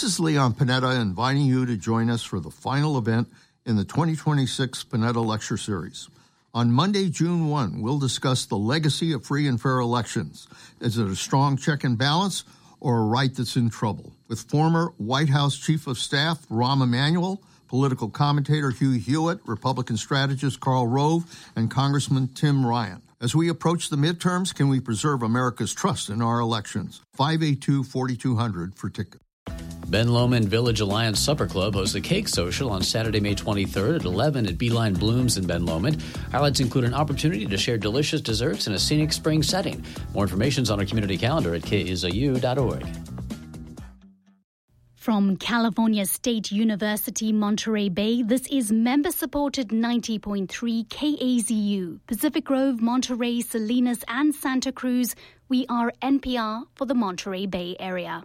This is Leon Panetta inviting you to join us for the final event in the 2026 Panetta Lecture Series. On Monday, June 1, we'll discuss the legacy of free and fair elections. Is it a strong check and balance or a right that's in trouble? With former White House Chief of Staff Rahm Emanuel, political commentator Hugh Hewitt, Republican strategist Karl Rove, and Congressman Tim Ryan. As we approach the midterms, can we preserve America's trust in our elections? 582-4200 for tickets. Ben Lomond Village Alliance Supper Club hosts a cake social on Saturday, May 23rd at 11 at Beeline Blooms in Ben Lomond. Highlights include an opportunity to share delicious desserts in a scenic spring setting. More information is on our community calendar at kzuu.org. From California State University, Monterey Bay, this is member-supported 90.3 KAZU, Pacific Grove, Monterey, Salinas, and Santa Cruz. We are NPR for the Monterey Bay area.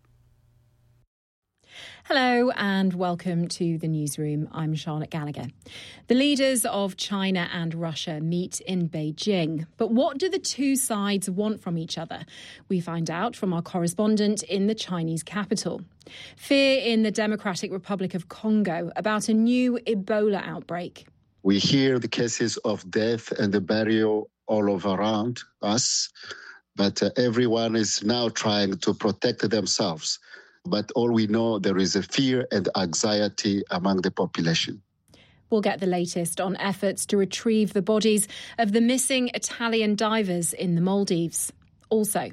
Hello and welcome to the newsroom. I'm Charlotte Gallagher. The leaders of China and Russia meet in Beijing. But what do the two sides want from each other? We find out from our correspondent in the Chinese capital. Fear in the Democratic Republic of Congo about a new Ebola outbreak. We hear the cases of death and the burial all over around us, but everyone is now trying to protect themselves. But all we know, there is a fear and anxiety among the population. We'll get the latest on efforts to retrieve the bodies of the missing Italian divers in the Maldives. Also,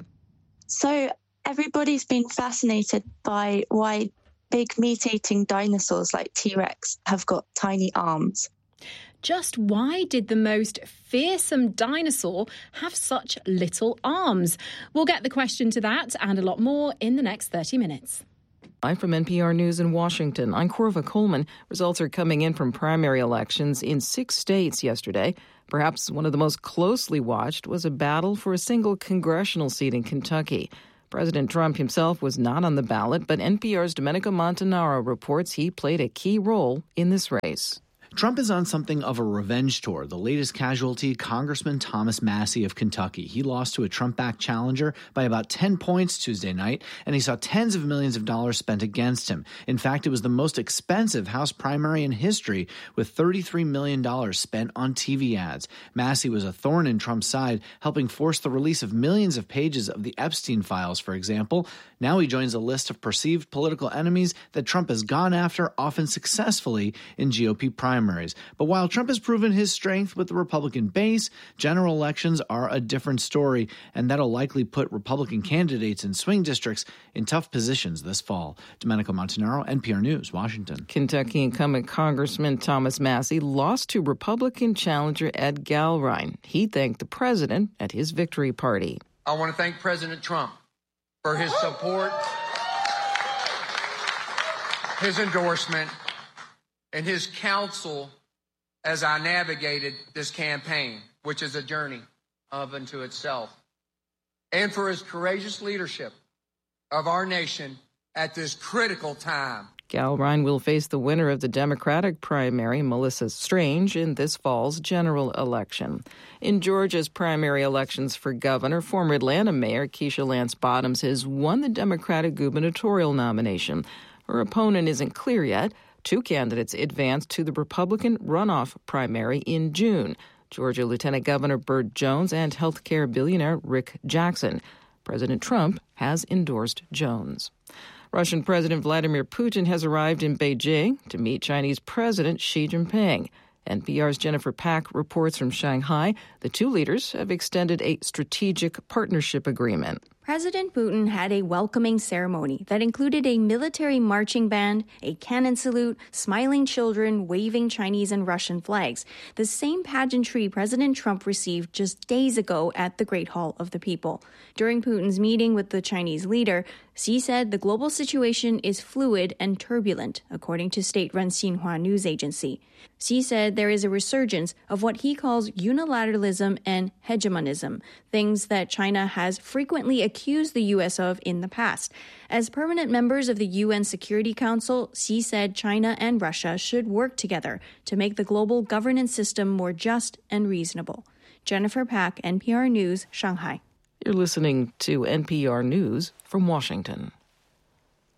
so everybody's been fascinated by why big meat-eating dinosaurs like T-Rex have got tiny arms. Just why did the most fearsome dinosaur have such little arms? We'll get the question to that and a lot more in the next 30 minutes. Live from NPR News in Washington, I'm Corva Coleman. Results are coming in from primary elections in 6 states yesterday. Perhaps one of the most closely watched was a battle for a single congressional seat in Kentucky. President Trump himself was not on the ballot, but NPR's Domenico Montanaro reports he played a key role in this race. Trump is on something of a revenge tour. The latest casualty, Congressman Thomas Massie of Kentucky. He lost to a Trump-backed challenger by about 10 points Tuesday night, and he saw tens of millions of dollars spent against him. In fact, it was the most expensive House primary in history, with $33 million spent on TV ads. Massie was a thorn in Trump's side, helping force the release of millions of pages of the Epstein files, for example. Now he joins a list of perceived political enemies that Trump has gone after, often successfully, in GOP primaries. But while Trump has proven his strength with the Republican base, general elections are a different story, and that'll likely put Republican candidates in swing districts in tough positions this fall. Domenico Montanaro, NPR News, Washington. Kentucky incumbent Congressman Thomas Massie lost to Republican challenger Ed Galrine. He thanked the president at his victory party. I want to thank President Trump for his support, his endorsement, and his counsel as I navigated this campaign, which is a journey of unto itself, and for his courageous leadership of our nation at this critical time. Galrine will face the winner of the Democratic primary, Melissa Strange, in this fall's general election. In Georgia's primary elections for governor, former Atlanta Mayor Keisha Lance Bottoms has won the Democratic gubernatorial nomination. Her opponent isn't clear yet. 2 candidates advanced to the Republican runoff primary in June. Georgia Lieutenant Governor Burt Jones and healthcare billionaire Rick Jackson. President Trump has endorsed Jones. Russian President Vladimir Putin has arrived in Beijing to meet Chinese President Xi Jinping. NPR's Jennifer Pack reports from Shanghai. The two leaders have extended a strategic partnership agreement. President Putin had a welcoming ceremony that included a military marching band, a cannon salute, smiling children waving Chinese and Russian flags, the same pageantry President Trump received just days ago at the Great Hall of the People. During Putin's meeting with the Chinese leader, Xi said the global situation is fluid and turbulent, according to state-run Xinhua news agency. Xi said there is a resurgence of what he calls unilateralism and hegemonism, things that China has frequently accused the U.S. of in the past. As permanent members of the UN Security Council, Xi said China and Russia should work together to make the global governance system more just and reasonable. Jennifer Pack, NPR News, Shanghai. You're listening to NPR News from Washington.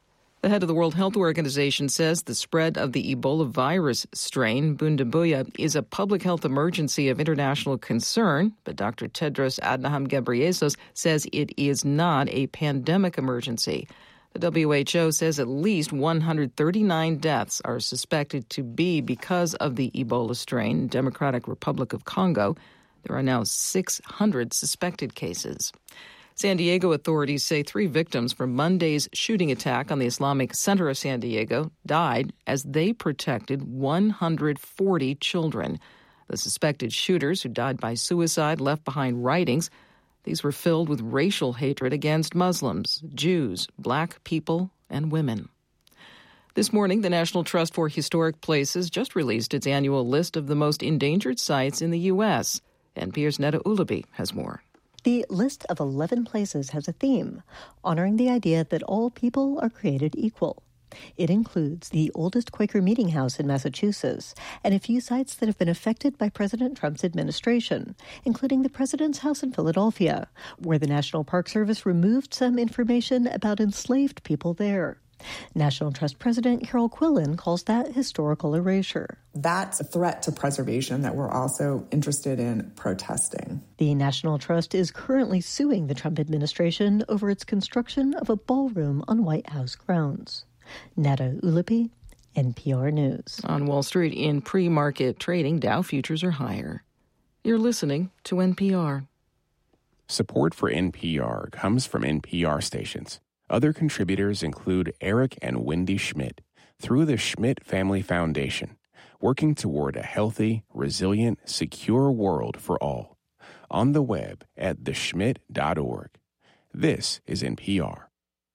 The head of the World Health Organization says the spread of the Ebola virus strain, Bundibugyo, is a public health emergency of international concern, but Dr. Tedros Adhanom Ghebreyesus says it is not a pandemic emergency. The WHO says at least 139 deaths are suspected to be because of the Ebola strain in Democratic Republic of Congo. There are now 600 suspected cases. San Diego authorities say 3 victims from Monday's shooting attack on the Islamic Center of San Diego died as they protected 140 children. The suspected shooters, who died by suicide, left behind writings. These were filled with racial hatred against Muslims, Jews, black people, and women. This morning, the National Trust for Historic Places just released its annual list of the most endangered sites in the U.S. NPR's Neda Ulaby has more. The list of 11 places has a theme, honoring the idea that all people are created equal. It includes the oldest Quaker meeting house in Massachusetts and a few sites that have been affected by President Trump's administration, including the President's house in Philadelphia, where the National Park Service removed some information about enslaved people there. National Trust President Carol Quillen calls that historical erasure. That's a threat to preservation that we're also interested in protesting. The National Trust is currently suing the Trump administration over its construction of a ballroom on White House grounds. Neda Ulaby, NPR News. On Wall Street, in pre-market trading, Dow futures are higher. You're listening to NPR. Support for NPR comes from NPR stations. Other contributors include Eric and Wendy Schmidt through the Schmidt Family Foundation, working toward a healthy, resilient, secure world for all. On the web at theschmidt.org. This is NPR.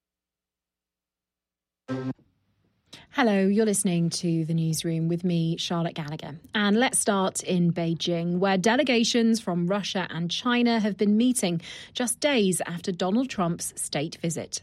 Hello, you're listening to The Newsroom with me, Charlotte Gallagher. And let's start in Beijing, where delegations from Russia and China have been meeting just days after Donald Trump's state visit.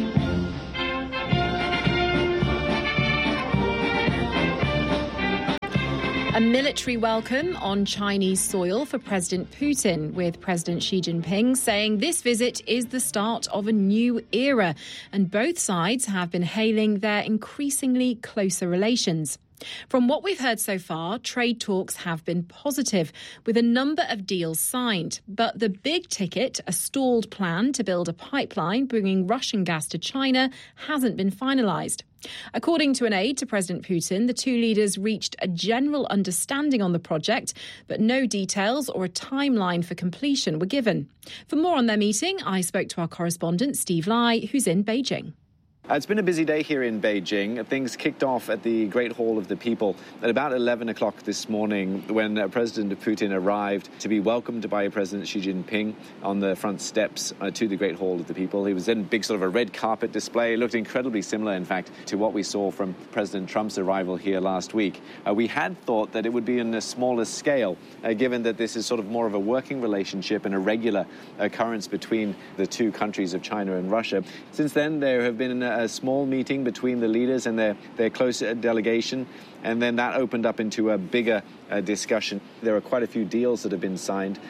A military welcome on Chinese soil for President Putin, with President Xi Jinping saying this visit is the start of a new era, and both sides have been hailing their increasingly closer relations. From what we've heard so far, trade talks have been positive, with a number of deals signed. But the big ticket, a stalled plan to build a pipeline bringing Russian gas to China, hasn't been finalised. According to an aide to President Putin, the two leaders reached a general understanding on the project, but no details or a timeline for completion were given. For more on their meeting, I spoke to our correspondent, Steve Lai, who's in Beijing. It's been a busy day here in Beijing. Things kicked off at the Great Hall of the People at about 11 o'clock this morning when President Putin arrived to be welcomed by President Xi Jinping on the front steps to the Great Hall of the People. He was in big sort of a red carpet display. It looked incredibly similar, in fact, to what we saw from President Trump's arrival here last week. We had thought that it would be in a smaller scale, given that this is sort of more of a working relationship and a regular occurrence between the two countries of China and Russia. Since then, there have been a small meeting between the leaders and their close delegation, and then that opened up into a bigger discussion. There are quite a few deals that have been signed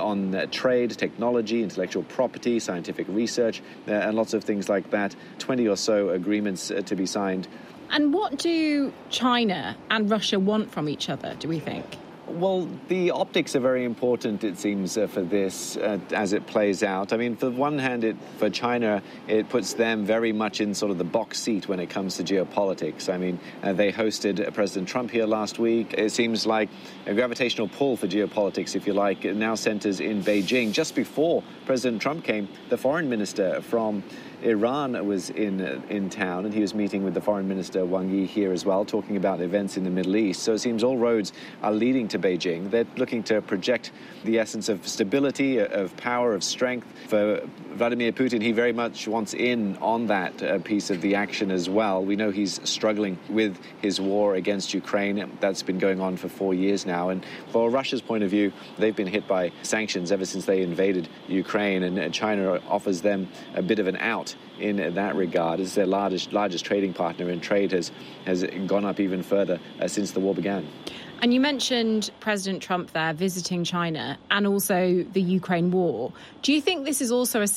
on trade, technology, intellectual property, scientific research, and lots of things like that. 20 or so agreements to be signed. And what do China and Russia want from each other, do we think? Well, the optics are very important, it seems, for this as it plays out. I mean, for one hand, for China, it puts them very much in sort of the box seat when it comes to geopolitics. I mean, they hosted President Trump here last week. It seems like a gravitational pull for geopolitics, if you like, now centers in Beijing. Just before President Trump came, the foreign minister from Iran was in town, and he was meeting with the foreign minister Wang Yi here as well, talking about events in the Middle East. So it seems all roads are leading to Beijing. They're looking to project the essence of stability, of power, of strength. For Vladimir Putin, he very much wants in on that piece of the action as well. We know he's struggling with his war against Ukraine. That's been going on for 4 years now. And for Russia's point of view, they've been hit by sanctions ever since they invaded Ukraine, and China offers them a bit of an out in that regard. It's their largest trading partner, and trade has gone up even further since the war began. And you mentioned President Trump there visiting China and also the Ukraine war. Do you think this is also a step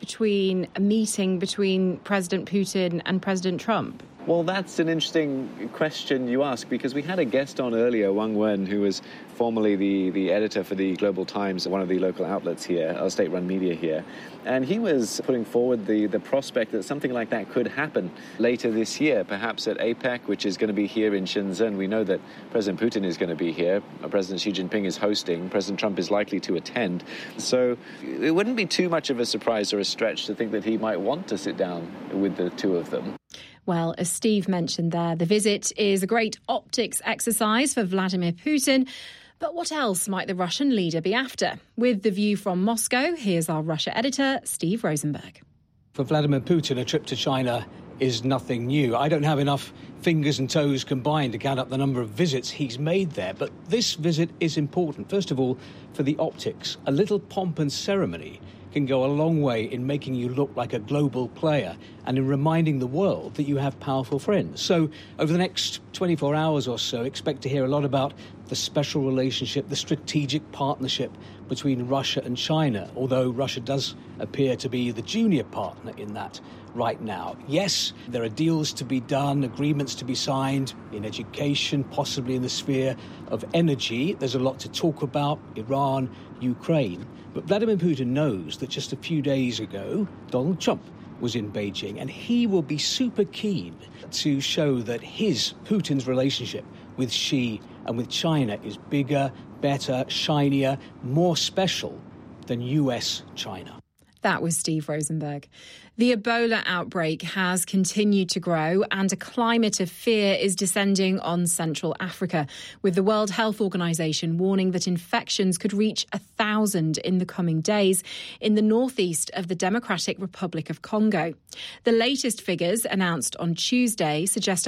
between a meeting between President Putin and President Trump? Well, that's an interesting question you ask, because we had a guest on earlier, Wang Wen, who was formerly the editor for the Global Times, one of the local outlets here, our state-run media here. And he was putting forward the prospect that something like that could happen later this year, perhaps at APEC, which is going to be here in Shenzhen. We know that President Putin is going to be here. President Xi Jinping is hosting. President Trump is likely to attend. So it wouldn't be too much of a surprise or a stretch to think that he might want to sit down with the two of them. Well, as Steve mentioned there, the visit is a great optics exercise for Vladimir Putin. But what else might the Russian leader be after? With The View from Moscow, here's our Russia editor, Steve Rosenberg. For Vladimir Putin, a trip to China is nothing new. I don't have enough fingers and toes combined to count up the number of visits he's made there. But this visit is important, first of all, for the optics. A little pomp and ceremony can go a long way in making you look like a global player and in reminding the world that you have powerful friends. So over the next 24 hours or so, expect to hear a lot about the special relationship, the strategic partnership between Russia and China, although Russia does appear to be the junior partner in that right now. Yes, there are deals to be done, agreements to be signed in education, possibly in the sphere of energy. There's a lot to talk about, Iran, Ukraine. But Vladimir Putin knows that just a few days ago, Donald Trump was in Beijing, and he will be super keen to show that Putin's relationship with Xi and with China is bigger, better, shinier, more special than US-China. That was Steve Rosenberg. The Ebola outbreak has continued to grow and a climate of fear is descending on Central Africa, with the World Health Organization warning that infections could reach 1,000 in the coming days in the northeast of the Democratic Republic of Congo. The latest figures announced on Tuesday suggest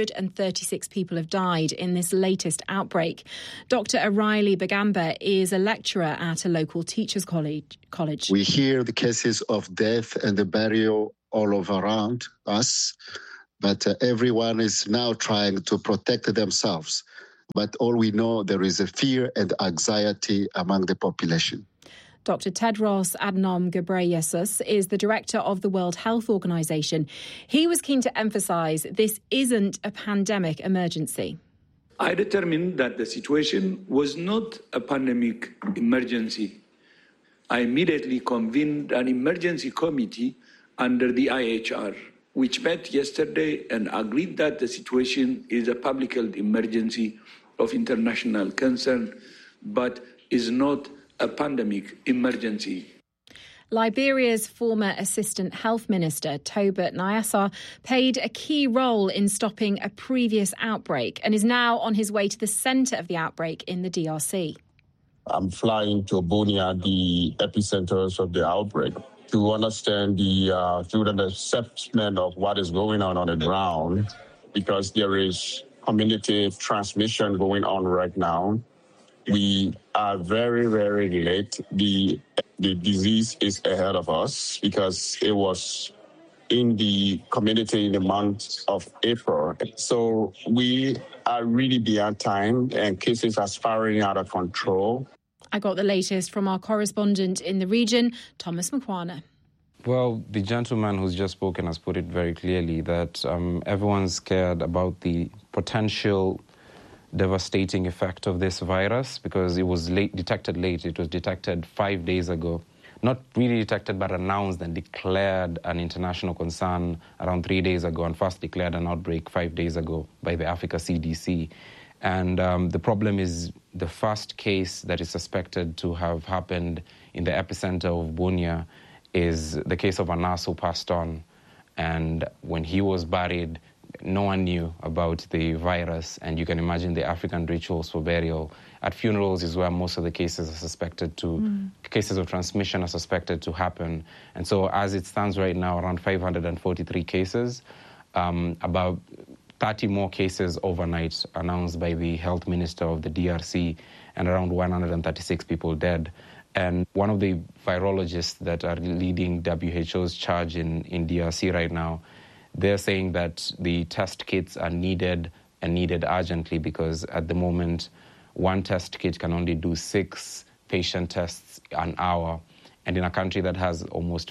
136 people have died in this latest outbreak. Dr. O'Reilly Bagamba is a lecturer at a local teachers' college. We hear the cases of death and the burial all over around us, but everyone is now trying to protect themselves. But all we know, there is a fear and anxiety among the population. Dr. Tedros Adhanom Ghebreyesus is the director of the World Health Organization. He was keen to emphasize this isn't a pandemic emergency. I determined that the situation was not a pandemic emergency. I immediately convened an emergency committee under the IHR, which met yesterday and agreed that the situation is a public health emergency of international concern, but is not a pandemic emergency. Liberia's former Assistant Health Minister, Tobert Nyasa, played a key role in stopping a previous outbreak and is now on his way to the centre of the outbreak in the DRC. I'm flying to Bunia, the epicenters of the outbreak, to understand through the assessment of what is going on the ground, because there is community transmission going on right now. We are very, very late. The disease is ahead of us because it was in the community in the month of April. So we are really beyond time and cases are spiraling out of control. I got the latest from our correspondent in the region, Thomas Mkwana. Well, the gentleman who's just spoken has put it very clearly that everyone's scared about the potential devastating effect of this virus because it was detected late. It was detected 5 days ago. Not really detected, but announced and declared an international concern around 3 days ago and first declared an outbreak 5 days ago by the Africa CDC. And the problem is the first case that is suspected to have happened in the epicenter of Bunia is the case of a nurse who passed on. And when he was buried, no one knew about the virus. And you can imagine the African rituals for burial. At funerals is where most of the cases are suspected to, cases of transmission are suspected to happen. And so as it stands right now, around 543 cases, about 30 more cases overnight announced by the health minister of the DRC, and around 136 people dead. And one of the virologists that are leading WHO's charge in DRC right now, they're saying that the test kits are needed and needed urgently because at the moment, one test kit can only do 6 patient tests an hour. And in a country that has almost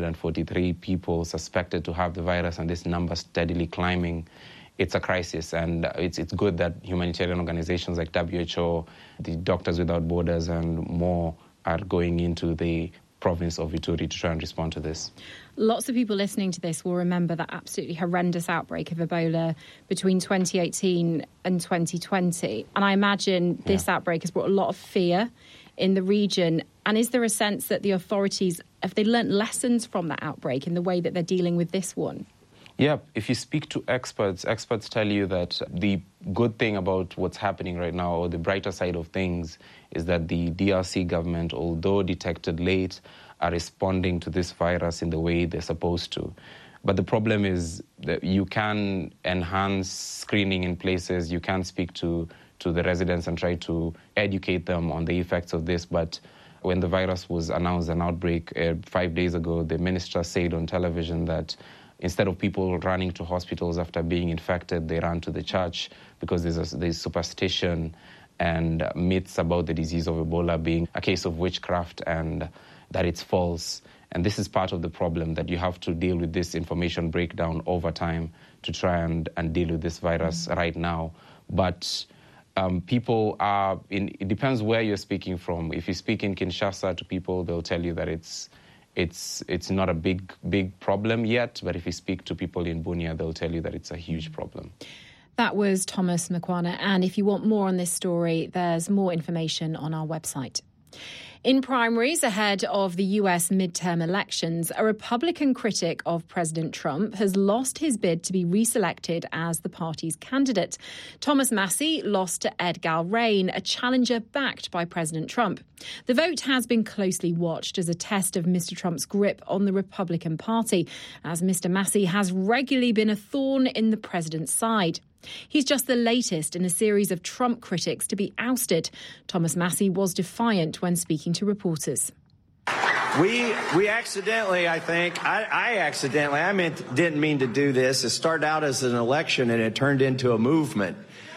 543 people suspected to have the virus and this number steadily climbing, it's a crisis. And it's good that humanitarian organizations like WHO, the Doctors Without Borders and more are going into the province of Ituri to try and respond to this. Lots of people listening to this will remember that absolutely horrendous outbreak of Ebola between 2018 and 2020. And I imagine this outbreak has brought a lot of fear in the region. And is there a sense that the authorities, have they learnt lessons from that outbreak in the way that they're dealing with this one? Yeah, if you speak to experts tell you that the good thing about what's happening right now, or the brighter side of things, is that the DRC government, although detected late, are responding to this virus in the way they're supposed to. But the problem is that you can enhance screening in places, you can speak to the residents and try to educate them on the effects of this. But when the virus was announced, an outbreak 5 days ago, the minister said on television that instead of people running to hospitals after being infected, they ran to the church because there's superstition and myths about the disease of Ebola being a case of witchcraft and that it's false. And this is part of the problem, that you have to deal with this information breakdown over time to try and deal with this virus right now. But people are, it depends where you're speaking from. If you speak in Kinshasa to people, they'll tell you that it's not a big problem yet, but if you speak to people in Bunia, they'll tell you that it's a huge problem. That was Thomas Makwana, and if you want more on this story, there's more information on our website. In primaries ahead of the US midterm elections, a Republican critic of President Trump has lost his bid to be reselected as the party's candidate. Thomas Massie lost to Ed Galbraith, a challenger backed by President Trump. The vote has been closely watched as a test of Mr. Trump's grip on the Republican Party, as Mr. Massie has regularly been a thorn in the president's side. He's just the latest in a series of Trump critics to be ousted. Thomas Massie was defiant when speaking to reporters. We accidentally, I think, I didn't mean to do this. It started out as an election and it turned into a movement.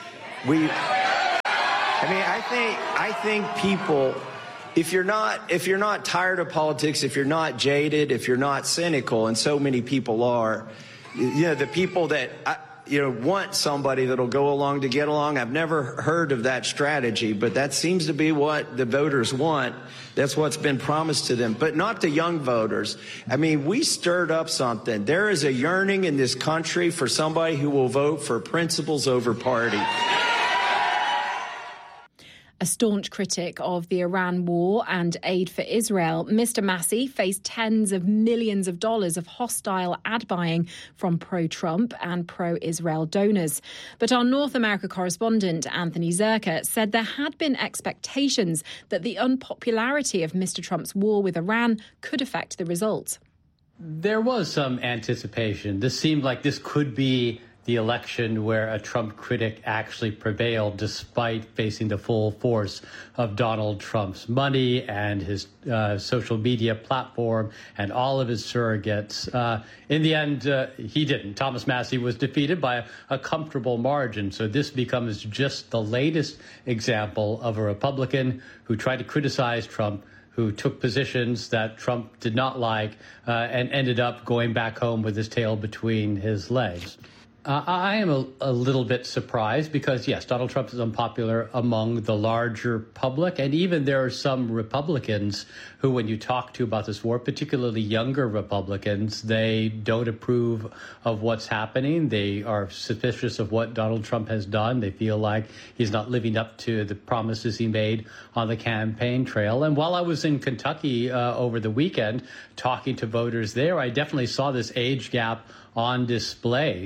I think people, if you're not tired of politics, if you're not jaded, if you're not cynical, and so many people are, the people that want somebody that'll go along to get along. I've never heard of that strategy, but that seems to be what the voters want. That's what's been promised to them, but not the young voters. We stirred up something. There is a yearning in this country for somebody who will vote for principles over party. A staunch critic of the Iran war and aid for Israel, Mr. Massie faced tens of millions of dollars of hostile ad buying from pro-Trump and pro-Israel donors. But our North America correspondent, Anthony Zerka, said there had been expectations that the unpopularity of Mr. Trump's war with Iran could affect the result. There was some anticipation. This seemed like this could be the election where a Trump critic actually prevailed despite facing the full force of Donald Trump's money and his social media platform and all of his surrogates. In the end, he didn't. Thomas Massie was defeated by a comfortable margin. So this becomes just the latest example of a Republican who tried to criticize Trump, who took positions that Trump did not like, and ended up going back home with his tail between his legs. I am a little bit surprised because, yes, Donald Trump is unpopular among the larger public. And even there are some Republicans who, when you talk to about this war, particularly younger Republicans, they don't approve of what's happening. They are suspicious of what Donald Trump has done. They feel like he's not living up to the promises he made on the campaign trail. And while I was in Kentucky over the weekend talking to voters there, I definitely saw this age gap on display,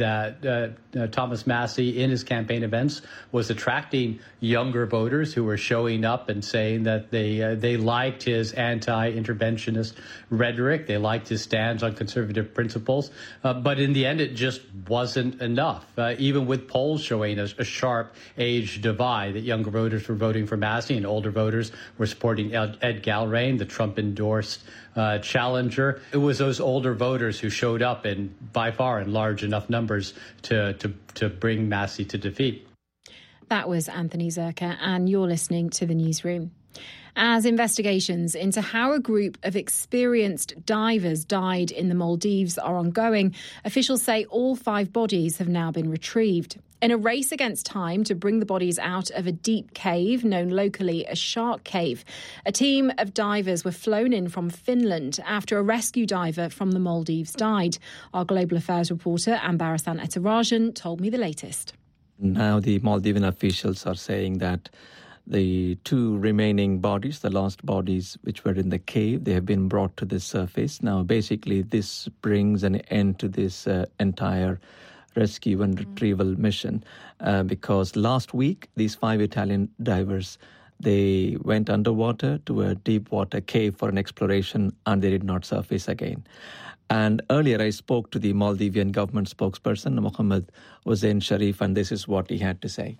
that Thomas Massie in his campaign events was attracting younger voters who were showing up and saying that they liked his anti-interventionist rhetoric. They liked his stands on conservative principles. But in the end, it just wasn't enough. Even with polls showing a sharp age divide, that younger voters were voting for Massie and older voters were supporting Ed Galbraith, the Trump-endorsed challenger. It was those older voters who showed up by far in large enough numbers to bring Massie to defeat. That was Anthony Zerka, and you're listening to The Newsroom. As investigations into how a group of experienced divers died in the Maldives are ongoing, officials say all 5 bodies have now been retrieved. In a race against time to bring the bodies out of a deep cave known locally as Shark Cave, a team of divers were flown in from Finland after a rescue diver from the Maldives died. Our Global Affairs reporter, Ambarasan Ethirajan, told me the latest. Now the Maldivian officials are saying that the 2 remaining bodies, the lost bodies which were in the cave, they have been brought to the surface. Now, basically, this brings an end to this entire rescue and retrieval mission because last week, these 5 Italian divers, they went underwater to a deep water cave for an exploration and they did not surface again. And earlier, I spoke to the Maldivian government spokesperson, Mohammed Hussein Sharif, and this is what he had to say.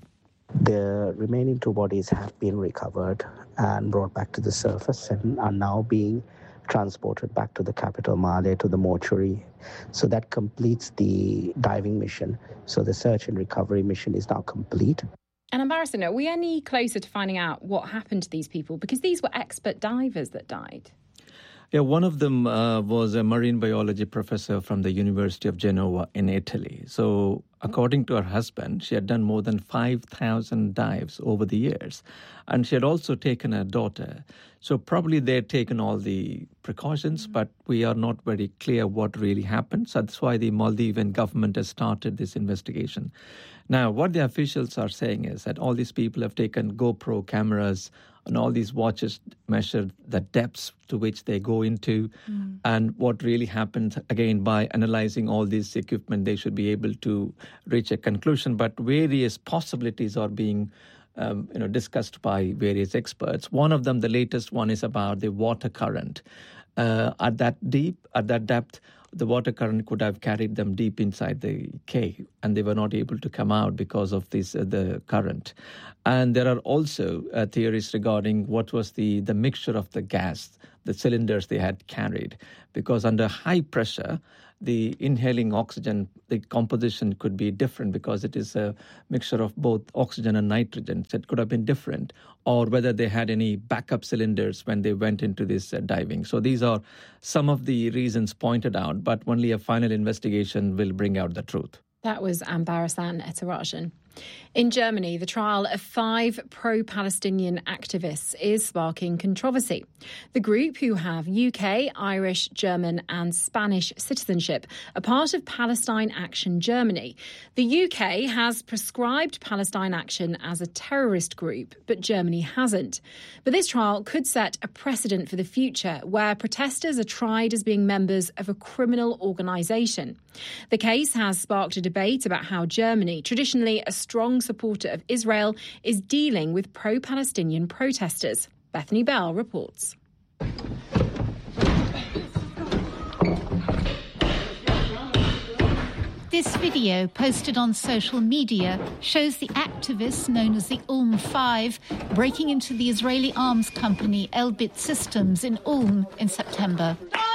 The remaining 2 bodies have been recovered and brought back to the surface and are now being transported back to the capital, Male, to the mortuary. So that completes the diving mission. So the search and recovery mission is now complete. And Ambarasan, are we any closer to finding out what happened to these people? Because these were expert divers that died. Yeah, one of them was a marine biology professor from the University of Genoa in Italy. So according to her husband, she had done more than 5,000 dives over the years. And she had also taken a daughter. So probably they had taken all the precautions, but we are not very clear what really happened. So that's why the Maldivian government has started this investigation. Now, what the officials are saying is that all these people have taken GoPro cameras and all these watches measure the depths to which they go into. And what really happens, again, by analyzing all this equipment, they should be able to reach a conclusion. But various possibilities are being discussed by various experts. One of them, the latest one, is about the water current. At that depth, the water current could have carried them deep inside the cave, and they were not able to come out because of this the current. And there are also theories regarding what was the mixture of the gas, the cylinders they had carried, because under high pressure, the inhaling oxygen, the composition could be different because it is a mixture of both oxygen and nitrogen. So it could have been different, or whether they had any backup cylinders when they went into this diving. So these are some of the reasons pointed out, but only a final investigation will bring out the truth. That was Ambarasan Ethirajan. In Germany, the trial of 5 pro-Palestinian activists is sparking controversy. The group, who have UK, Irish, German and Spanish citizenship, are part of Palestine Action Germany. The UK has prescribed Palestine Action as a terrorist group, but Germany hasn't. But this trial could set a precedent for the future, where protesters are tried as being members of a criminal organisation. The case has sparked a debate about how Germany, traditionally a strong supporter of Israel, is dealing with pro-Palestinian protesters. Bethany Bell reports. This video, posted on social media, shows the activists known as the Ulm 5 breaking into the Israeli arms company Elbit Systems in Ulm in September.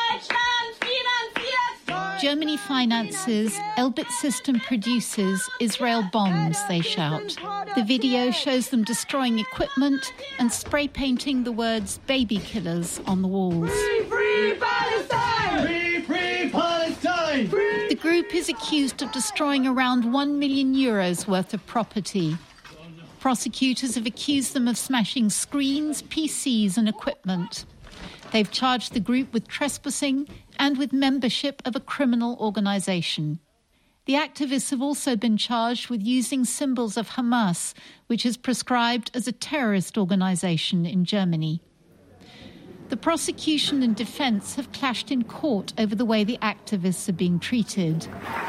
Germany finances, Elbit System produces, Israel bombs, they shout. The video shows them destroying equipment and spray painting the words baby killers on the walls. Free, free Palestine! Free, free Palestine! Free! The group is accused of destroying around €1 million worth of property. Prosecutors have accused them of smashing screens, PCs and equipment. They've charged the group with trespassing and with membership of a criminal organisation. The activists have also been charged with using symbols of Hamas, which is prescribed as a terrorist organisation in Germany. The prosecution and defence have clashed in court over the way the activists are being treated.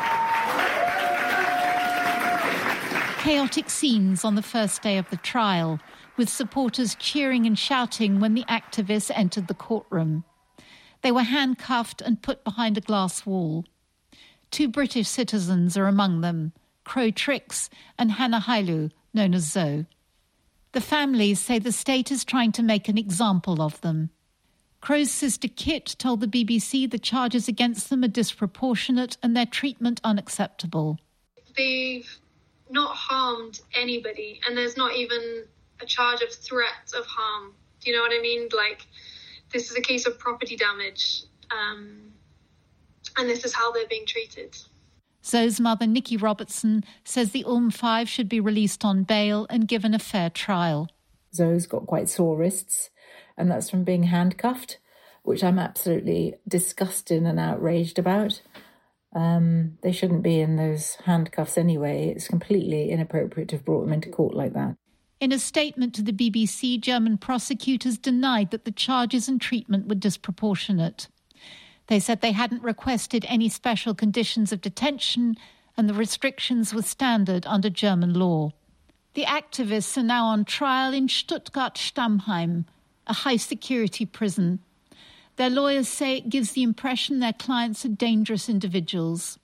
Chaotic scenes on the first day of the trial, with supporters cheering and shouting when the activists entered the courtroom. They were handcuffed and put behind a glass wall. 2 British citizens are among them, Crow Trix and Hannah Hailu, known as Zoe. The families say the state is trying to make an example of them. Crow's sister Kit told the BBC the charges against them are disproportionate and their treatment unacceptable. They've not harmed anybody, and there's not even a charge of threats of harm Do you know what I mean? Like, this is a case of property damage, and this is how they're being treated. Zoe's mother, Nikki Robertson, says the Five should be released on bail and given a fair trial. Zoe's got quite sore wrists, and that's from being handcuffed, which I'm absolutely disgusted and outraged about. They shouldn't be in those handcuffs anyway. It's completely inappropriate to have brought them into court like that. In a statement to the BBC, German prosecutors denied that the charges and treatment were disproportionate. They said they hadn't requested any special conditions of detention and the restrictions were standard under German law. The activists are now on trial in Stuttgart-Stammheim, a high-security prison. Their lawyers say it gives the impression their clients are dangerous individuals.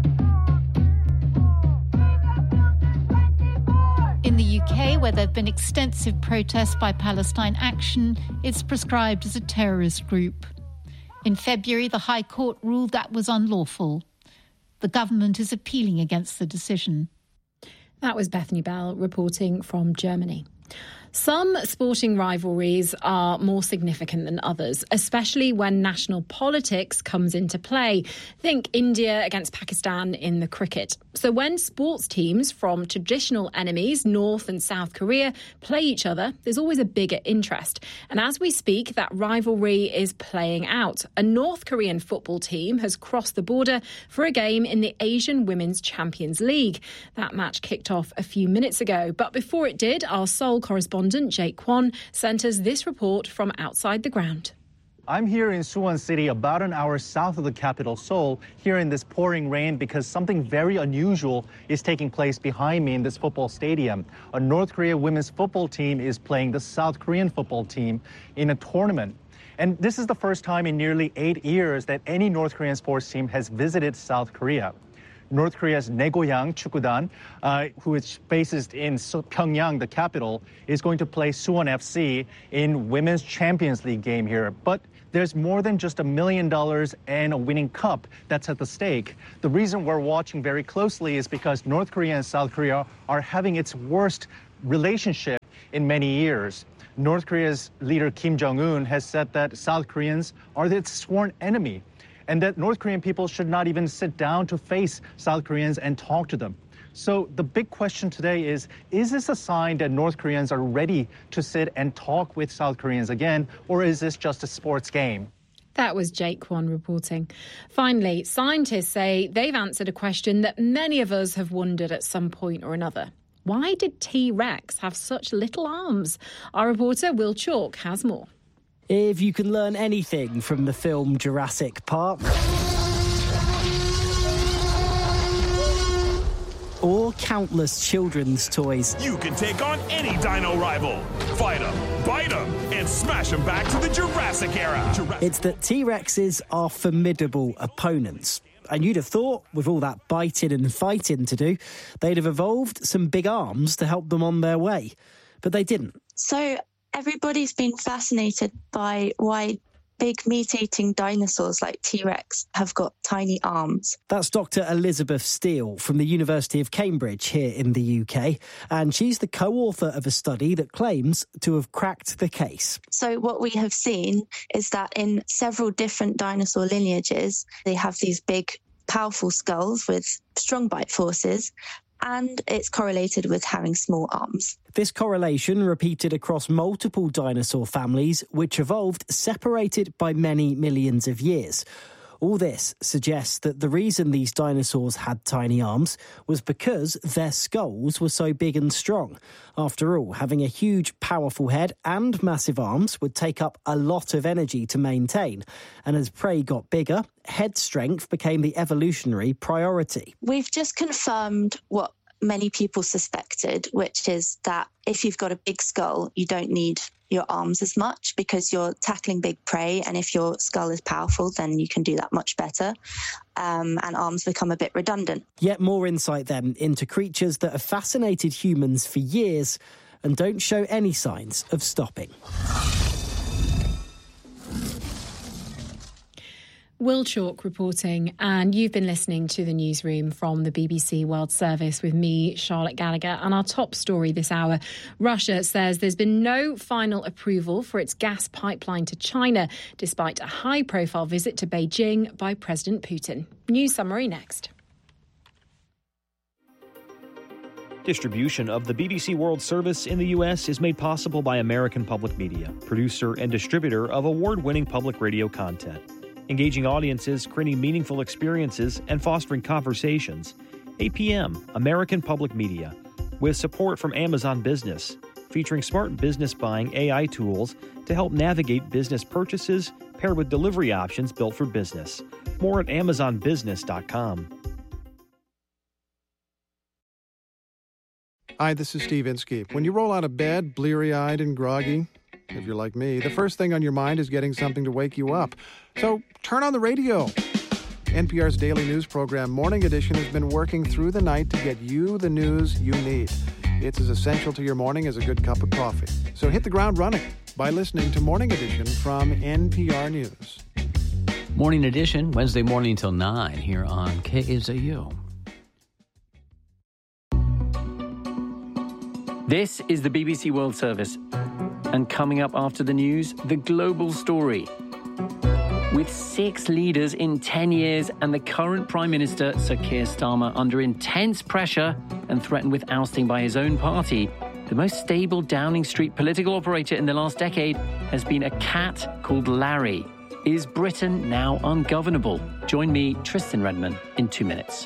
In the UK, where there have been extensive protests by Palestine Action, it's prescribed as a terrorist group. In February, the High Court ruled that was unlawful. The government is appealing against the decision. That was Bethany Bell reporting from Germany. Some sporting rivalries are more significant than others, especially when national politics comes into play. Think India against Pakistan in the cricket. So when sports teams from traditional enemies, North and South Korea, play each other, there's always a bigger interest. And as we speak, that rivalry is playing out. A North Korean football team has crossed the border for a game in the Asian Women's Champions League. That match kicked off a few minutes ago. But before it did, our Seoul correspondent Jake Kwon sent us this report from outside the ground. I'm here in Suwon City, about an hour south of the capital, Seoul, here in this pouring rain because something very unusual is taking place behind me in this football stadium. A North Korea women's football team is playing the South Korean football team in a tournament. And this is the first time in nearly 8 years that any North Korean sports team has visited South Korea. North Korea's Naegoyang Chukgudan, who is based in Pyongyang, the capital, is going to play Suwon FC in Women's Champions League game here. But there's more than just $1 million and a winning cup that's at the stake. The reason we're watching very closely is because North Korea and South Korea are having its worst relationship in many years. North Korea's leader Kim Jong-un has said that South Koreans are its sworn enemy, and that North Korean people should not even sit down to face South Koreans and talk to them. So the big question today is this a sign that North Koreans are ready to sit and talk with South Koreans again, or is this just a sports game? That was Jake Kwon reporting. Finally, scientists say they've answered a question that many of us have wondered at some point or another. Why did T-Rex have such little arms? Our reporter Will Chalk has more. If you can learn anything from the film Jurassic Park, or countless children's toys, you can take on any dino rival, fight them, bite them, and smash them back to the Jurassic era. It's that T-Rexes are formidable opponents. And you'd have thought, with all that biting and fighting to do, they'd have evolved some big arms to help them on their way. But they didn't. So everybody's been fascinated by why big meat-eating dinosaurs like T-Rex have got tiny arms. That's Dr. Elizabeth Steele from the University of Cambridge here in the UK, and she's the co-author of a study that claims to have cracked the case. So what we have seen is that in several different dinosaur lineages, they have these big, powerful skulls with strong bite forces, and it's correlated with having small arms. This correlation repeated across multiple dinosaur families, which evolved separated by many millions of years. All this suggests that the reason these dinosaurs had tiny arms was because their skulls were so big and strong. After all, having a huge, powerful head and massive arms would take up a lot of energy to maintain. And as prey got bigger, head strength became the evolutionary priority. We've just confirmed what many people suspected, which is that if you've got a big skull, you don't need your arms as much because you're tackling big prey, and if your skull is powerful, then you can do that much better, and arms become a bit redundant. Yet more insight then into creatures that have fascinated humans for years and don't show any signs of stopping. Will Chalk reporting, and you've been listening to the newsroom from the BBC World Service with me, Charlotte Gallagher. And our top story this hour, Russia says there's been no final approval for its gas pipeline to China, despite a high-profile visit to Beijing by President Putin. News summary next. Distribution of the BBC World Service in the U.S. is made possible by American Public Media, producer and distributor of award-winning public radio content. Engaging audiences, creating meaningful experiences, and fostering conversations. APM, American Public Media, with support from Amazon Business, featuring smart business buying AI tools to help navigate business purchases paired with delivery options built for business. More at amazonbusiness.com. Hi, this is Steve Inskeep. When you roll out of bed, bleary-eyed and groggy, if you're like me, the first thing on your mind is getting something to wake you up. So turn on the radio. NPR's daily news program, Morning Edition, has been working through the night to get you the news you need. It's as essential to your morning as a good cup of coffee. So hit the ground running by listening to Morning Edition from NPR News. Morning Edition, Wednesday morning till 9 here on KZU. This is the BBC World Service. And coming up after the news, the global story. With 6 leaders in 10 years and the current Prime Minister, Sir Keir Starmer, under intense pressure and threatened with ousting by his own party, the most stable Downing Street political operator in the last decade has been a cat called Larry. Is Britain now ungovernable? Join me, Tristan Redman, in 2 minutes.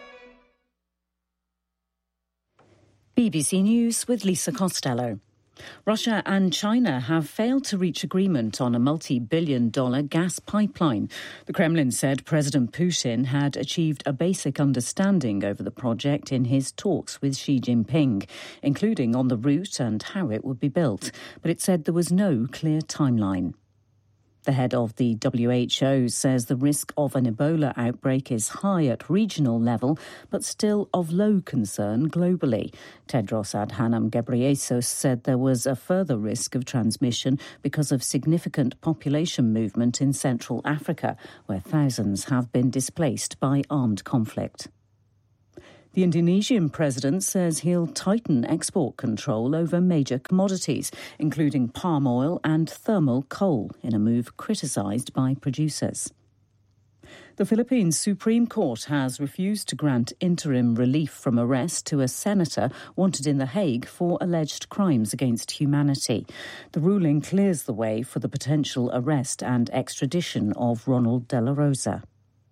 BBC News with Lisa Costello. Russia and China have failed to reach agreement on a multi-billion-dollar gas pipeline. The Kremlin said President Putin had achieved a basic understanding over the project in his talks with Xi Jinping, including on the route and how it would be built. But it said there was no clear timeline. The head of the WHO says the risk of an Ebola outbreak is high at regional level, but still of low concern globally. Tedros Adhanom Ghebreyesus said there was a further risk of transmission because of significant population movement in Central Africa, where thousands have been displaced by armed conflict. The Indonesian president says he'll tighten export control over major commodities, including palm oil and thermal coal, in a move criticised by producers. The Philippines Supreme Court has refused to grant interim relief from arrest to a senator wanted in The Hague for alleged crimes against humanity. The ruling clears the way for the potential arrest and extradition of Ronald de la Rosa.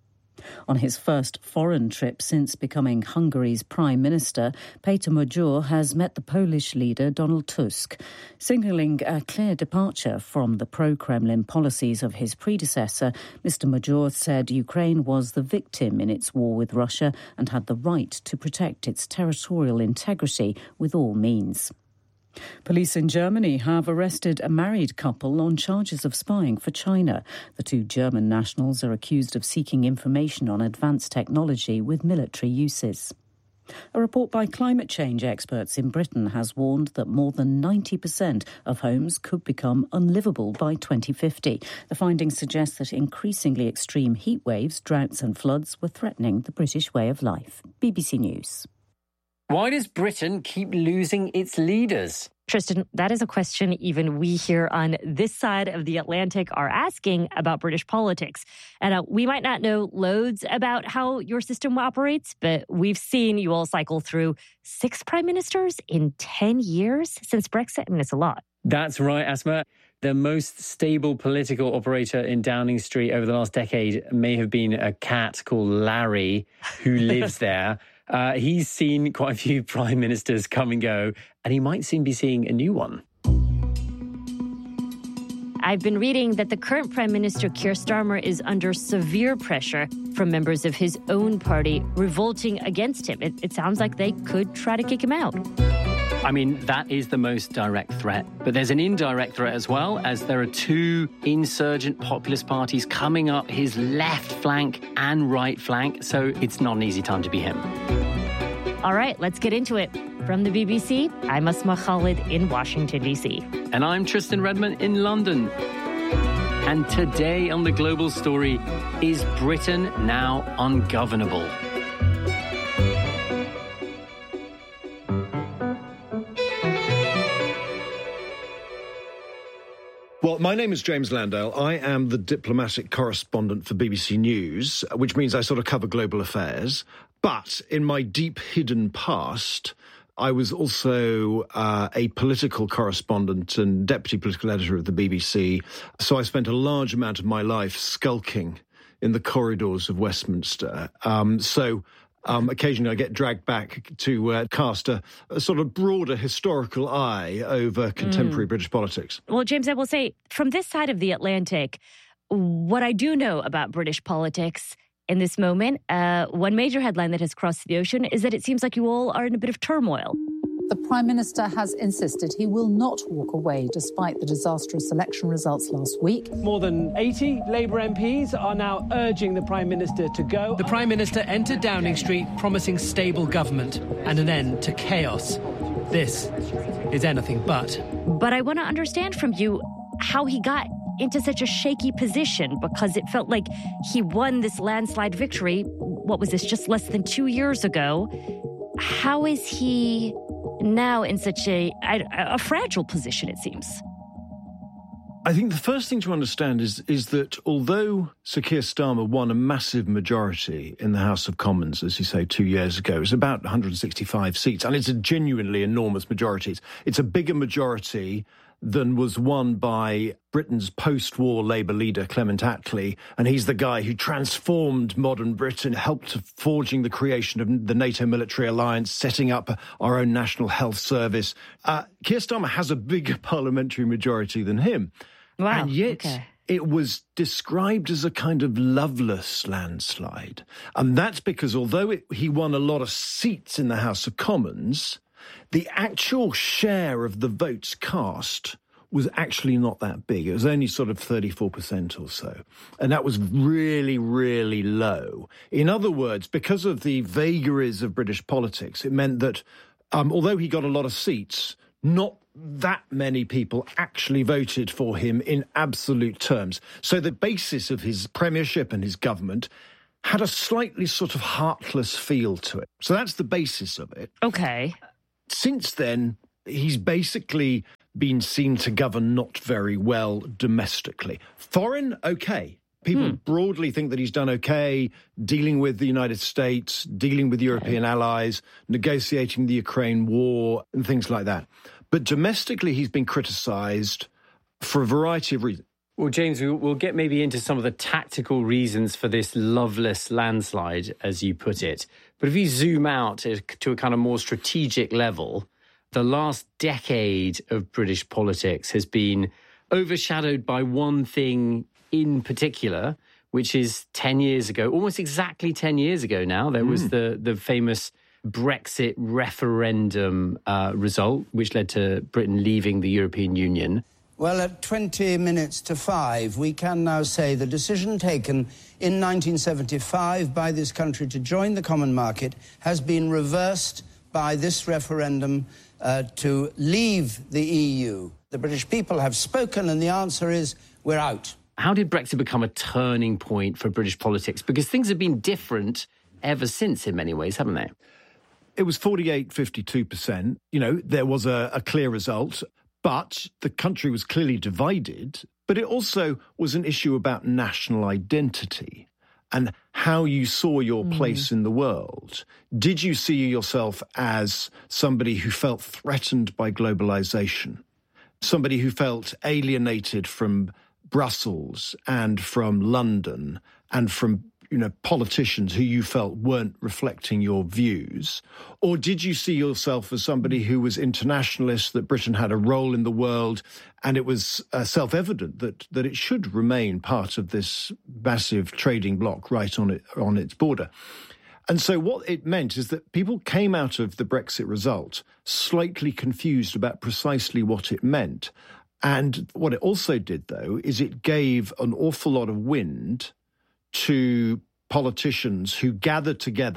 On his first foreign trip since becoming Hungary's Prime Minister, Peter Major has met the Polish leader Donald Tusk, signalling a clear departure from the pro-Kremlin policies of his predecessor. Mr. Major said Ukraine was the victim in its war with Russia and had the right to protect its territorial integrity with all means. Police in Germany have arrested a married couple on charges of spying for China. The 2 German nationals are accused of seeking information on advanced technology with military uses. A report by climate change experts in Britain has warned that more than 90% of homes could become unlivable by 2050. The findings suggest that increasingly extreme heat waves, droughts and floods were threatening the British way of life. BBC News. Why does Britain keep losing its leaders? Tristan, that is a question even we here on this side of the Atlantic are asking about British politics. And we might not know loads about how your system operates, but we've seen you all cycle through 6 prime ministers in 10 years since Brexit. I mean, it's a lot. That's right, Asma. The most stable political operator in Downing Street over the last decade may have been a cat called Larry, who lives there. He's seen quite a few prime ministers come and go, and he might soon be seeing a new one. I've been reading that the current Prime Minister, Keir Starmer, is under severe pressure from members of his own party revolting against him. It sounds like they could try to kick him out. I mean, that is the most direct threat. But there's an indirect threat as well, as there are 2 insurgent populist parties coming up his left flank and right flank. So it's not an easy time to be him. All right, let's get into it. From the BBC, I'm Asma Khalid in Washington, D.C. And I'm Tristan Redman in London. And today on The Global Story, is Britain now ungovernable? Well, my name is James Landale. I am the diplomatic correspondent for BBC News, which means I sort of cover global affairs. But in my deep hidden past, I was also a political correspondent and deputy political editor of the BBC. So I spent a large amount of my life skulking in the corridors of Westminster. Occasionally I get dragged back to cast a sort of broader historical eye over contemporary British politics. Well, James, I will say, from this side of the Atlantic, what I do know about British politics in this moment, one major headline that has crossed the ocean is that it seems like you all are in a bit of turmoil. The Prime Minister has insisted he will not walk away despite the disastrous election results last week. More than 80 Labour MPs are now urging the Prime Minister to go. The Prime Minister entered Downing Street promising stable government and an end to chaos. This is anything but. But I want to understand from you how he got into such a shaky position, because it felt like he won this landslide victory. What was this, just less than 2 years ago? How is he now in such a fragile position, it seems? I think the first thing to understand is that although Sir Keir Starmer won a massive majority in the House of Commons, as you say, 2 years ago, it's about 165 seats, and it's a genuinely enormous majority. It's a bigger majority than was won by Britain's post-war Labour leader, Clement Attlee, and he's the guy who transformed modern Britain, helped forging the creation of the NATO military alliance, setting up our own national health service. Keir Starmer has a bigger parliamentary majority than him. Wow. And yet it was described as a kind of loveless landslide. And that's because although he won a lot of seats in the House of Commons, the actual share of the votes cast was actually not that big. It was only sort of 34% or so. And that was really, really low. In other words, because of the vagaries of British politics, it meant that although he got a lot of seats, not that many people actually voted for him in absolute terms. So the basis of his premiership and his government had a slightly sort of heartless feel to it. So that's the basis of it. Okay. Since then, he's basically been seen to govern not very well domestically. Foreign, okay. People broadly think that he's done okay, dealing with the United States, dealing with European allies, negotiating the Ukraine war, and things like that. But domestically, he's been criticised for a variety of reasons. Well, James, we'll get maybe into some of the tactical reasons for this loveless landslide, as you put it. But if you zoom out to a kind of more strategic level, the last decade of British politics has been overshadowed by one thing in particular, which is 10 years ago, almost exactly 10 years ago now, there was the famous Brexit referendum result, which led to Britain leaving the European Union. Well, at 20 minutes to 5, we can now say the decision taken in 1975 by this country to join the common market has been reversed by this referendum to leave the EU. The British people have spoken, and the answer is we're out. How did Brexit become a turning point for British politics? Because things have been different ever since in many ways, haven't they? It was 48-52%. You know, there was a clear result. But the country was clearly divided, but it also was an issue about national identity and how you saw your place in the world. Did you see yourself as somebody who felt threatened by globalization, somebody who felt alienated from Brussels and from London and from politicians who you felt weren't reflecting your views? Or did you see yourself as somebody who was internationalist, that Britain had a role in the world, and it was self-evident that it should remain part of this massive trading bloc right on its border? And so what it meant is that people came out of the Brexit result slightly confused about precisely what it meant. And what it also did, though, is it gave an awful lot of wind to politicians who gathered together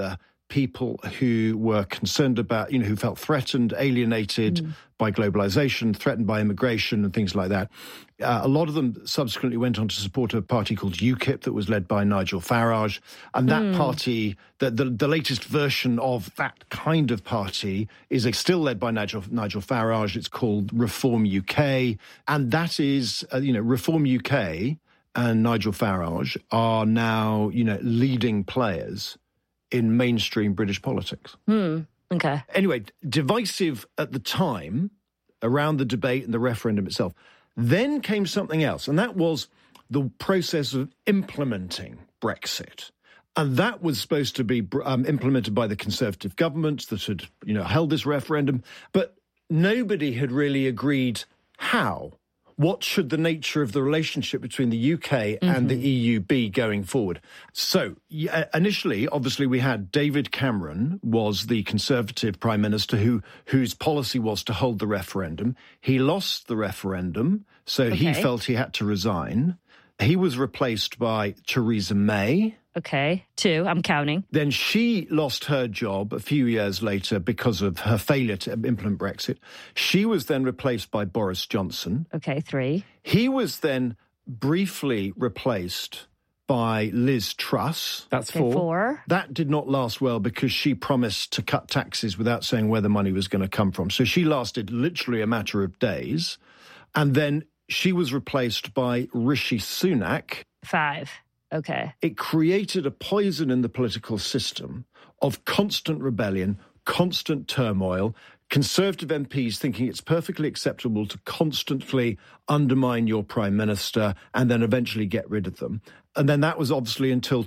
people who were concerned about, who felt threatened, alienated by globalization, threatened by immigration and things like that. A lot of them subsequently went on to support a party called UKIP that was led by Nigel Farage. And that party, the latest version of that kind of party is still led by Nigel Farage. It's called Reform UK. And that is, Reform UK and Nigel Farage are now, leading players in mainstream British politics. Okay. Anyway, divisive at the time around the debate and the referendum itself. Then came something else, and that was the process of implementing Brexit. And that was supposed to be implemented by the Conservative government that had, held this referendum. But nobody had really agreed how. What should the nature of the relationship between the UK and the EU be going forward? So initially, obviously, we had David Cameron was the Conservative Prime Minister whose policy was to hold the referendum. He lost the referendum, so he felt he had to resign. He was replaced by Theresa May. Okay, 2, I'm counting. Then she lost her job a few years later because of her failure to implement Brexit. She was then replaced by Boris Johnson. Okay, 3. He was then briefly replaced by Liz Truss. That's 4. That did not last well because she promised to cut taxes without saying where the money was going to come from. So she lasted literally a matter of days. And then she was replaced by Rishi Sunak. 5. Okay. It created a poison in the political system of constant rebellion, constant turmoil, Conservative MPs thinking it's perfectly acceptable to constantly undermine your Prime Minister and then eventually get rid of them. And then that was obviously until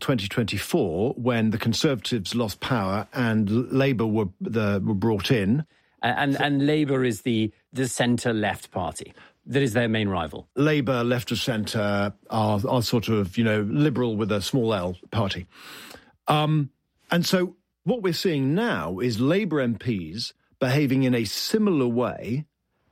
2024 when the Conservatives lost power and Labour were brought in. And Labour is the centre-left party. That is their main rival. Labour, left of centre, are sort of, liberal with a small L party. And so what we're seeing now is Labour MPs behaving in a similar way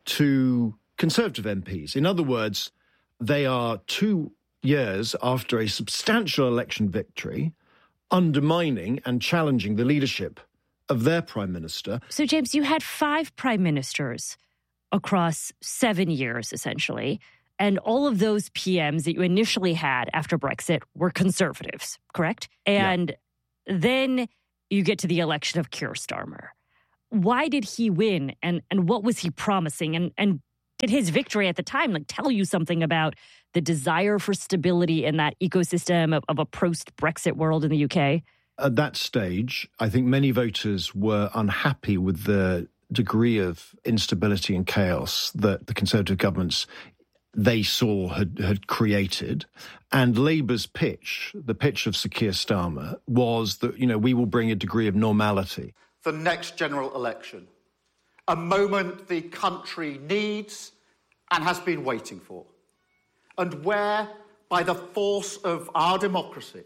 to Conservative MPs. In other words, they are 2 years after a substantial election victory, undermining and challenging the leadership of their Prime Minister. So, James, you had 5 Prime Ministers across 7 years, essentially. And all of those PMs that you initially had after Brexit were Conservatives, correct? And then you get to the election of Keir Starmer. Why did he win? And what was he promising? And did his victory at the time tell you something about the desire for stability in that ecosystem of a post-Brexit world in the UK? At that stage, I think many voters were unhappy with the degree of instability and chaos that the Conservative governments they saw had created. And Labour's pitch, the pitch of Sir Keir Starmer, was that, we will bring a degree of normality. The next general election, a moment the country needs and has been waiting for, and where, by the force of our democracy,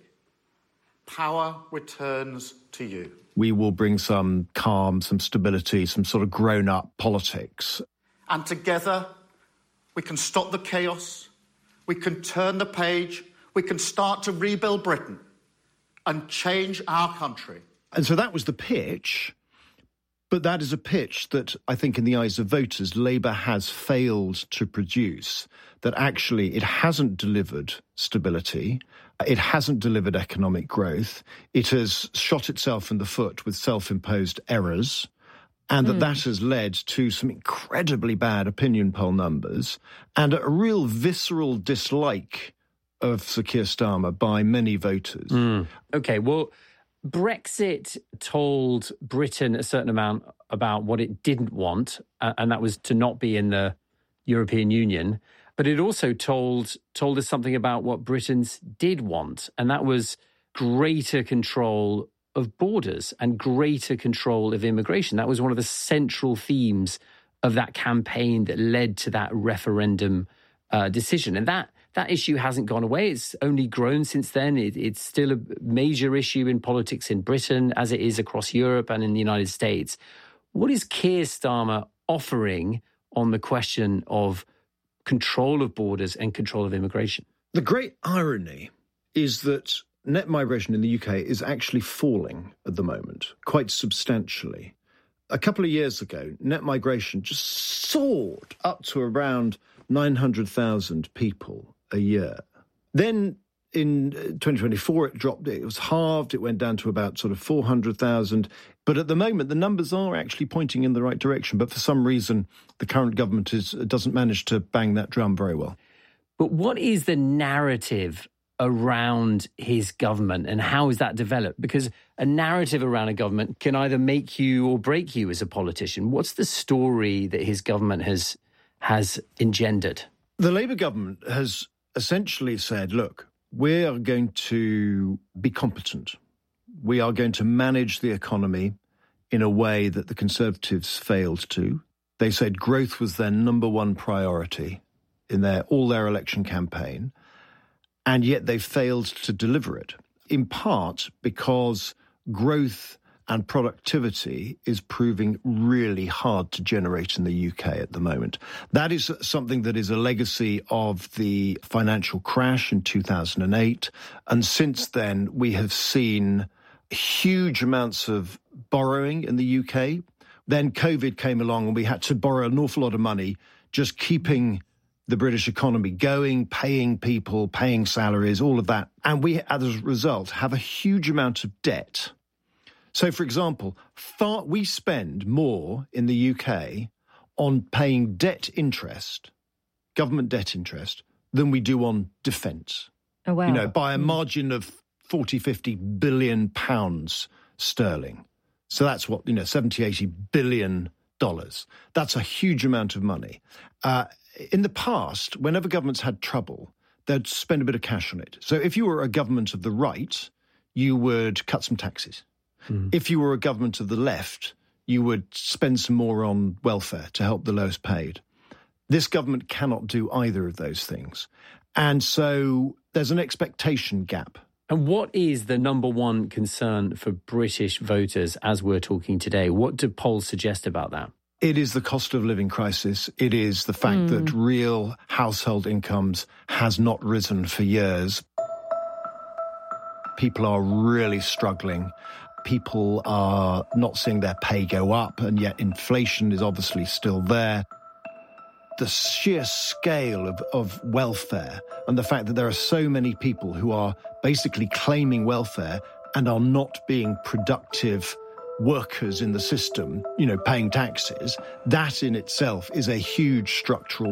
power returns to you. We will bring some calm, some stability, some sort of grown-up politics. And together, we can stop the chaos, we can turn the page, we can start to rebuild Britain and change our country. And so that was the pitch, but that is a pitch that I think in the eyes of voters, Labour has failed to produce, that actually it hasn't delivered stability. It hasn't delivered economic growth. It has shot itself in the foot with self-imposed errors, and that has led to some incredibly bad opinion poll numbers and a real visceral dislike of Sir Keir Starmer by many voters. OK, well, Brexit told Britain a certain amount about what it didn't want, and that was to not be in the European Union. But it also told us something about what Britons did want, and that was greater control of borders and greater control of immigration. That was one of the central themes of that campaign that led to that referendum decision. And that issue hasn't gone away. It's only grown since then. It's still a major issue in politics in Britain, as it is across Europe and in the United States. What is Keir Starmer offering on the question of control of borders and control of immigration? The great irony is that net migration in the UK is actually falling at the moment, quite substantially. A couple of years ago, net migration just soared up to around 900,000 people a year. Then in 2024, it dropped. It was halved. It went down to about sort of 400,000. But at the moment, the numbers are actually pointing in the right direction. But for some reason, the current government doesn't manage to bang that drum very well. But what is the narrative around his government and how is that developed? Because a narrative around a government can either make you or break you as a politician. What's the story that his government has engendered? The Labour government has essentially said, look, we are going to be competent. We are going to manage the economy in a way that the Conservatives failed to. They said growth was their number one priority in all their election campaign, and yet they failed to deliver it, in part because growth and productivity is proving really hard to generate in the UK at the moment. That is something that is a legacy of the financial crash in 2008. And since then, we have seen huge amounts of borrowing in the UK. Then COVID came along and we had to borrow an awful lot of money, just keeping the British economy going, paying people, paying salaries, all of that. And we, as a result, have a huge amount of debt. So, for example, we spend more in the UK on paying debt interest, government debt interest, than we do on defence. Oh, wow. By a margin of 40, 50 billion pounds sterling. So that's what, 70, 80 billion dollars. That's a huge amount of money. In the past, whenever governments had trouble, they'd spend a bit of cash on it. So if you were a government of the right, you would cut some taxes. If you were a government of the left, you would spend some more on welfare to help the lowest paid. This government cannot do either of those things. And so there's an expectation gap. And what is the number one concern for British voters as we're talking today? What do polls suggest about that? It is the cost of living crisis. It is the fact that real household incomes has not risen for years. People are really struggling. People are not seeing their pay go up, and yet inflation is obviously still there. The sheer scale of welfare and the fact that there are so many people who are basically claiming welfare and are not being productive workers in the system, paying taxes, that in itself is a huge structural